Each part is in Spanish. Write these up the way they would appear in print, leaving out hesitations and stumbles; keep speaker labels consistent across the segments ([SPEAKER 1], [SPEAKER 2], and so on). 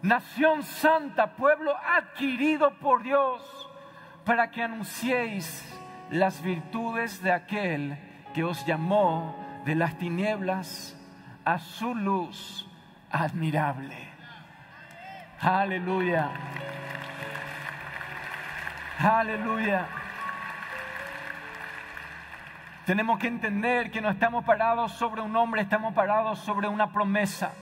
[SPEAKER 1] nación santa, pueblo adquirido por Dios, para que anunciéis las virtudes de aquel que os llamó de las tinieblas a su luz admirable. Aleluya. Aleluya. Tenemos que entender que no estamos parados sobre un hombre, estamos parados sobre una promesa.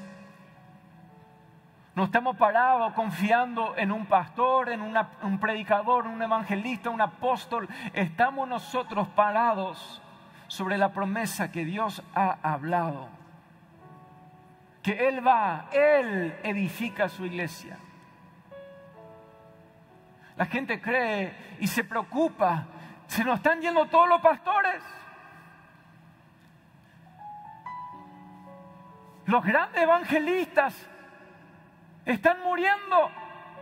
[SPEAKER 1] No estamos parados confiando en un pastor, en un predicador, un evangelista, un apóstol. Estamos nosotros parados sobre la promesa que Dios ha hablado. Que Él edifica su iglesia. La gente cree y se preocupa. ¿Se nos están yendo todos los pastores? Los grandes evangelistas están muriendo.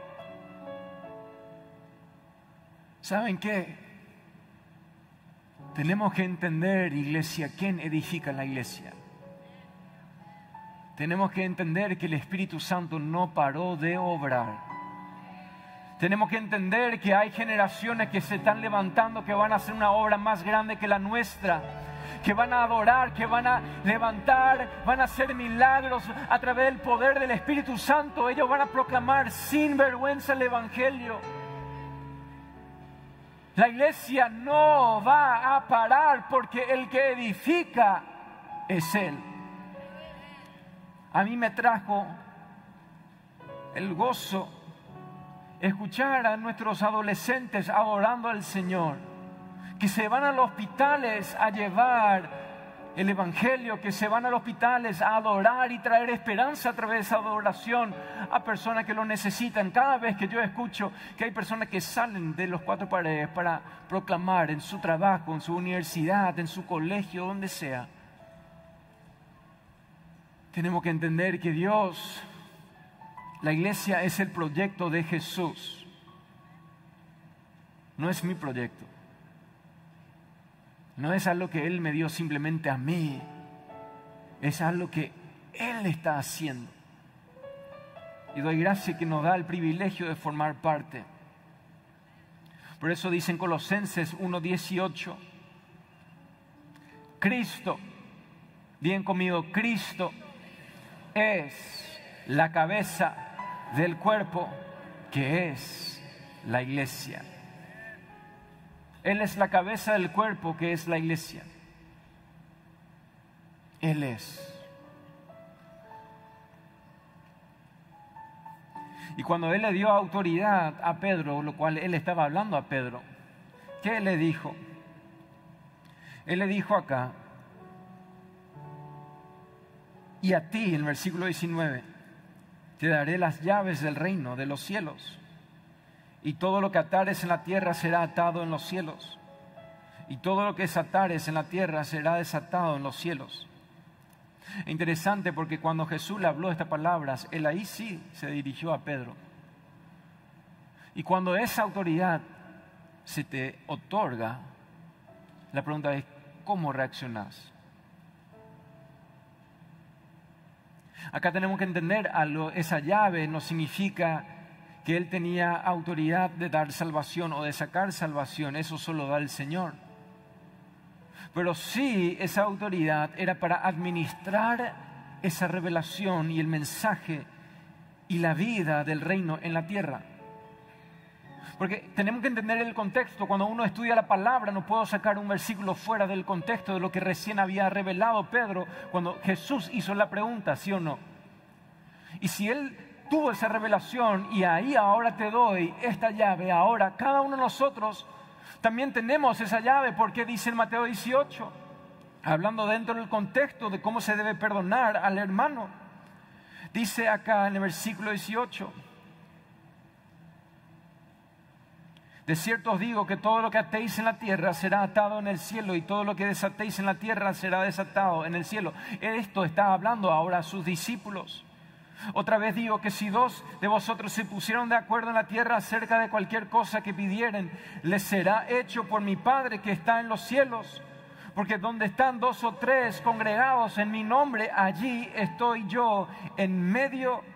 [SPEAKER 1] ¿Saben qué? Tenemos que entender, iglesia, ¿quién edifica la iglesia? Tenemos que entender que el Espíritu Santo no paró de obrar. Tenemos que entender que hay generaciones que se están levantando, que van a hacer una obra más grande que la nuestra, que van a adorar, que van a levantar, van a hacer milagros a través del poder del Espíritu Santo. Ellos van a proclamar sin vergüenza el Evangelio. La iglesia no va a parar porque el que edifica es Él. A mí me trajo el gozo escuchar a nuestros adolescentes adorando al Señor, que se van a los hospitales a llevar el Evangelio, que se van a los hospitales a adorar y traer esperanza a través de esa adoración a personas que lo necesitan. Cada vez que yo escucho que hay personas que salen de los cuatro paredes para proclamar en su trabajo, en su universidad, en su colegio, donde sea, tenemos que entender que Dios, la iglesia es el proyecto de Jesús. No es mi proyecto. No es algo que Él me dio simplemente a mí. Es algo que Él está haciendo. Y doy gracias que nos da el privilegio de formar parte. Por eso dice en Colosenses 1:18, Cristo, bien conmigo, Cristo es la cabeza del cuerpo, que es la iglesia. Él es la cabeza del cuerpo, que es la iglesia. Él es. Y cuando Él le dio autoridad a Pedro, lo cual Él estaba hablando a Pedro, ¿qué le dijo? Él le dijo acá, y a ti, en el versículo 19, te daré las llaves del reino de los cielos. Y todo lo que atares en la tierra será atado en los cielos. Y todo lo que desatares en la tierra será desatado en los cielos. Es interesante porque cuando Jesús le habló estas palabras, Él ahí sí se dirigió a Pedro. Y cuando esa autoridad se te otorga, la pregunta es, ¿cómo reaccionás? Acá tenemos que entender algo. Esa llave no significa que Él tenía autoridad de dar salvación o de sacar salvación. Eso solo da el Señor. Pero sí, esa autoridad era para administrar esa revelación y el mensaje y la vida del reino en la tierra. Porque tenemos que entender el contexto. Cuando uno estudia la palabra, no puedo sacar un versículo fuera del contexto de lo que recién había revelado Pedro cuando Jesús hizo la pregunta, ¿sí o no? Y si Él tuvo esa revelación y ahí ahora te doy esta llave, ahora cada uno de nosotros también tenemos esa llave, porque dice en Mateo 18, hablando dentro del contexto de cómo se debe perdonar al hermano, dice acá en el versículo 18, de cierto os digo que todo lo que atéis en la tierra será atado en el cielo, y todo lo que desatéis en la tierra será desatado en el cielo. Esto está hablando ahora a sus discípulos. Otra vez digo que si dos de vosotros se pusieron de acuerdo en la tierra acerca de cualquier cosa que pidieren, les será hecho por mi Padre que está en los cielos. Porque donde están dos o tres congregados en mi nombre, allí estoy yo en medio